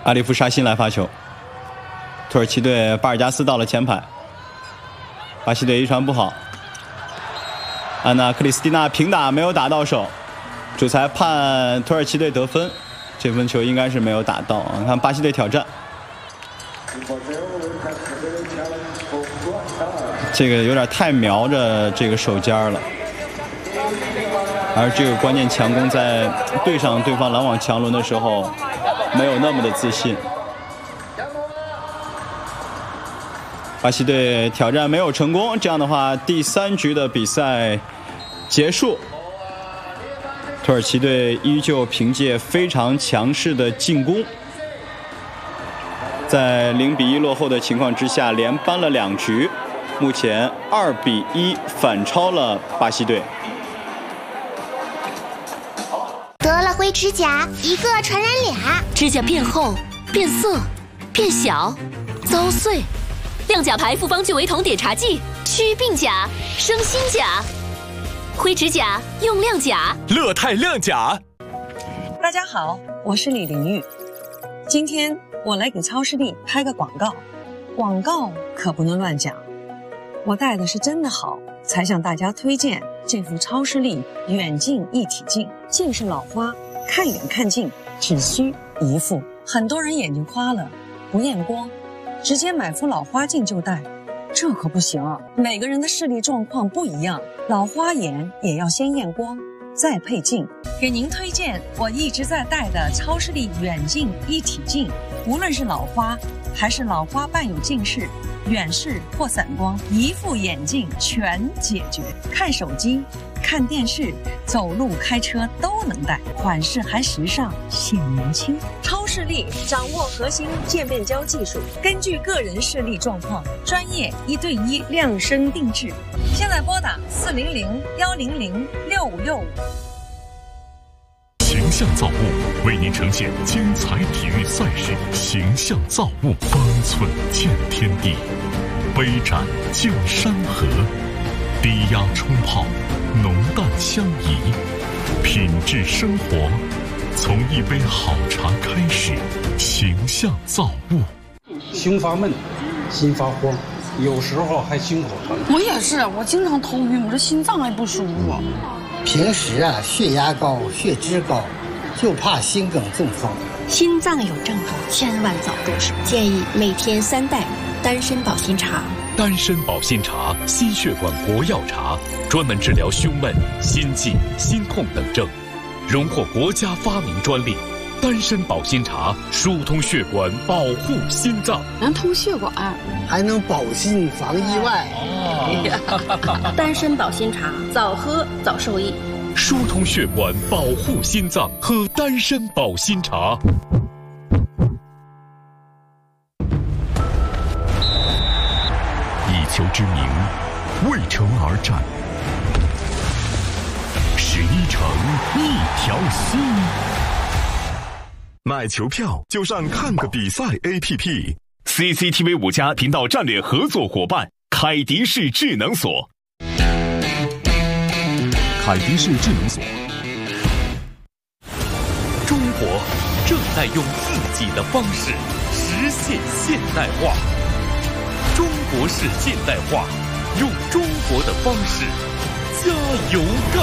阿里夫沙辛来发球，土耳其队巴尔加斯到了前排，巴西队一传不好，安娜克里斯蒂娜平打没有打到手，主裁判土耳其队得分，这分球应该是没有打到。看巴西队挑战，这个有点太瞄着这个手尖了，而这个关键强攻在对上对方拦网强轮的时候没有那么的自信。巴西队挑战没有成功，这样的话第3局的比赛结束。土耳其队依旧凭借非常强势的进攻，在0-1落后的情况之下连扳了2局，目前2-1反超了巴西队。 得了灰指甲，一个传染俩， 指甲变厚、变色、变小、遭碎。亮甲牌复方聚维酮碘茶剂，祛病甲，生新甲。灰指甲用亮甲， 乐泰亮甲。 大家好，我是李玲玉。今天我来给超视力拍个广告，广告可不能乱讲。我戴的是真的好，才向大家推荐这副超视力远近一体镜。近视老花，看远看近只需一副。很多人眼睛花了，不验光，直接买副老花镜就戴，这可不行啊！每个人的视力状况不一样，老花眼也要先验光，再配镜。给您推荐我一直在戴的超视力远近一体镜，无论是老花还是老花伴有近视、远视或散光，一副眼镜全解决。看手机、看电视、走路、开车都能戴，款式还时尚，显年轻。超视力掌握核心渐变焦技术，根据个人视力状况，专业1对1量身定制。现在拨打400-100-6565。 形象造物为您呈现精彩体育赛事，形象造物，方寸见天地，杯盏见山河，低压冲泡，浓淡相宜，品质生活，从一杯好茶开始。形象造物。 胸发闷，心发慌，有时候还心口疼。 我也是，我经常头晕，我这心脏还不舒服。 平时血压高、血脂高，就怕心梗中风。 心脏有症状，千万早入手。建议每天3袋丹参保心茶。 丹参保心茶，心血管国药茶，专门治疗胸闷、心悸、心痛等症，荣获国家发明专利。丹参保心茶疏通血管，保护心脏， 能通血管， 还能保心防意外。 丹参保心茶，早喝早受益。 疏通血管，保护心脏，喝丹参保心茶。 以球之名，为城而战。11城一条心。买球票就上看个比赛 APP。CCTV 5家频道战略合作伙伴凯迪士智能锁。凯迪士智能锁。 中国正在用自己的方式实现现代化。中国式现代化，用中国的方式加油干。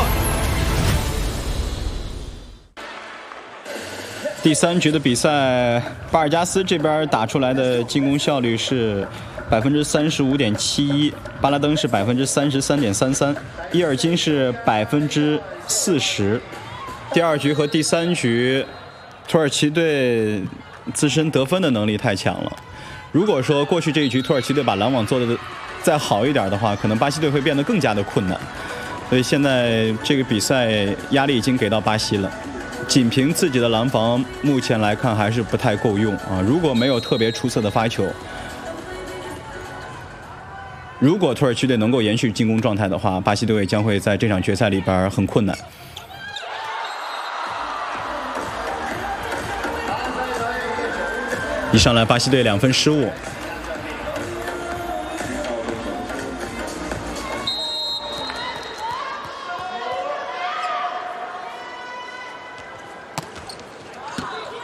第3局的比赛，巴尔加斯这边打出来的进攻效率是35.71%，巴拉登是33.33%，伊尔金是40%。第2局和第3局，土耳其队自身得分的能力太强了。如果说过去这一局土耳其队把拦网做的再好一点的话，可能巴西队会变得更加的困难。所以现在这个比赛压力已经给到巴西了。仅凭自己的拦防，目前来看还是不太够用啊！如果没有特别出色的发球，如果土耳其队能够延续进攻状态的话，巴西队将会在这场决赛里边很困难。一上来，巴西队2分失误，